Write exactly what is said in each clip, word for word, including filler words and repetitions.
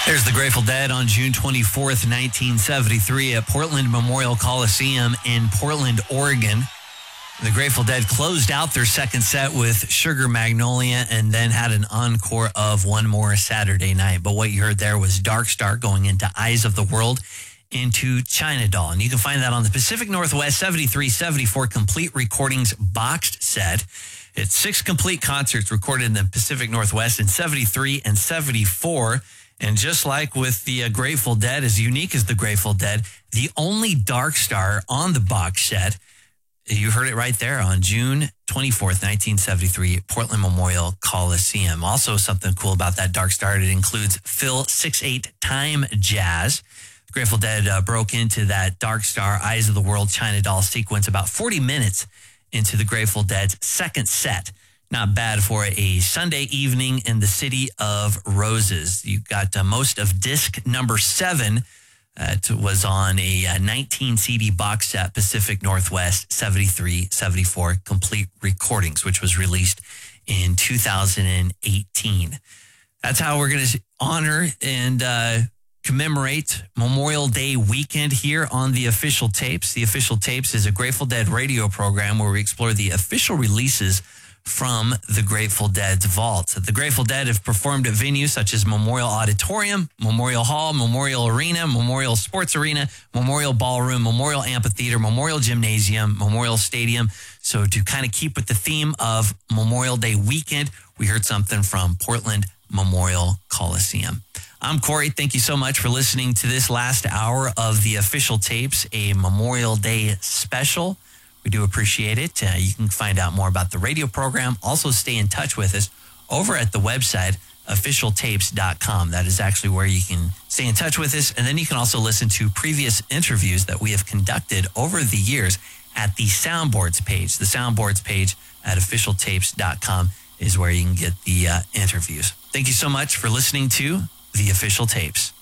There's the Grateful Dead on June twenty-fourth, nineteen seventy-three at Portland Memorial Coliseum in Portland, Oregon. The Grateful Dead closed out their second set with Sugar Magnolia and then had an encore of One More Saturday Night. But what you heard there was Dark Star going into Eyes of the World into China Doll. And you can find that on the Pacific Northwest seventy-three seventy-four Complete Recordings boxed set. It's six complete concerts recorded in the Pacific Northwest in seventy-three and seventy-four. And just like with the uh, Grateful Dead, as unique as the Grateful Dead, the only Dark Star on the box set, you heard it right there on June twenty-fourth, nineteen seventy-three, Portland Memorial Coliseum. Also something cool about that Dark Star, it includes Phil six eight Time Jazz. The Grateful Dead uh, broke into that Dark Star, Eyes of the World, China Doll sequence about forty minutes into the Grateful Dead's second set. Not bad for a Sunday evening in the City of Roses. You got uh, most of disc number seven. Uh, it was on a uh, nineteen C D box set, Pacific Northwest seventy-three seventy-four Complete Recordings, which was released in two thousand eighteen. That's how we're going to honor and uh, commemorate Memorial Day weekend here on The Official Tapes. The Official Tapes is a Grateful Dead radio program where we explore the official releases from the Grateful Dead's vault. The Grateful Dead have performed at venues such as Memorial Auditorium, Memorial Hall, Memorial Arena, Memorial Sports Arena, Memorial Ballroom, Memorial Amphitheater, Memorial Gymnasium, Memorial Stadium. So to kind of keep with the theme of Memorial Day weekend, we heard something from Portland Memorial Coliseum. I'm Corey. Thank you so much for listening to this last hour of The Official Tapes, a Memorial Day special. We do appreciate it. Uh, you can find out more about the radio program. Also stay in touch with us over at the website, official tapes dot com. That is actually where you can stay in touch with us. And then you can also listen to previous interviews that we have conducted over the years at the Soundboards page. The Soundboards page at official tapes dot com is where you can get the uh, interviews. Thank you so much for listening to The Official Tapes.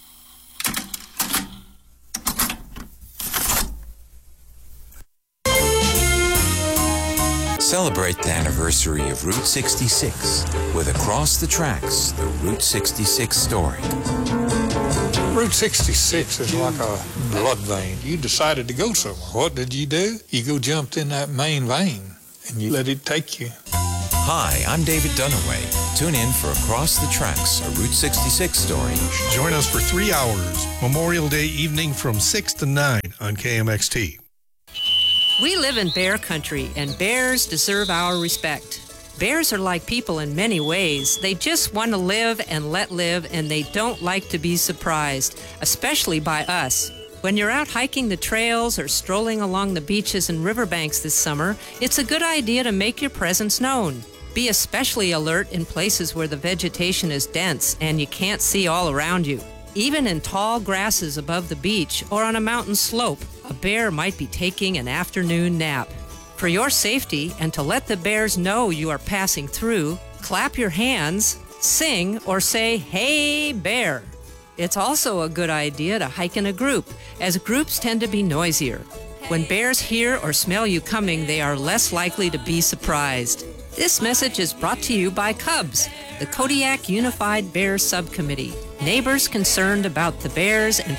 Celebrate the anniversary of Route sixty-six with Across the Tracks, the Route sixty-six story. Route sixty-six is like a blood vein. You decided to go somewhere. What did you do? You go jumped in that main vein and you let it take you. Hi, I'm David Dunaway. Tune in for Across the Tracks, a Route sixty-six story. Join us for three hours, Memorial Day evening from six to nine on K M X T. We live in bear country, and bears deserve our respect. Bears are like people in many ways. They just want to live and let live, and they don't like to be surprised, especially by us. When you're out hiking the trails or strolling along the beaches and riverbanks this summer, it's a good idea to make your presence known. Be especially alert in places where the vegetation is dense and you can't see all around you. Even in tall grasses above the beach or on a mountain slope, a bear might be taking an afternoon nap. For your safety and to let the bears know you are passing through, clap your hands, sing, or say, "Hey, bear." It's also a good idea to hike in a group, as groups tend to be noisier. When bears hear or smell you coming, they are less likely to be surprised. This message is brought to you by Cubs, the Kodiak Unified Bears Subcommittee. Neighbors concerned about the bears and